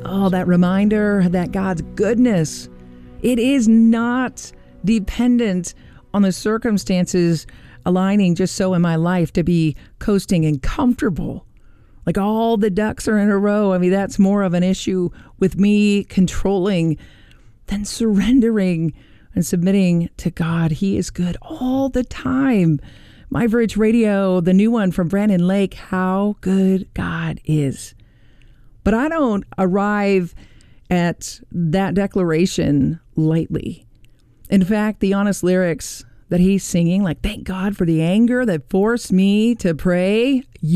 Oh, that reminder that God's goodness, it is not dependent on the circumstances aligning just so in my life to be coasting and comfortable. Like all the ducks are in a row. I mean, that's more of an issue with me controlling than surrendering and submitting to God. He is good all the time. My Verge Radio, the new one from Brandon Lake, how good God is. But I don't arrive at that declaration lightly. In fact, the honest lyrics that he's singing, like, thank God for the anger that forced me to pray.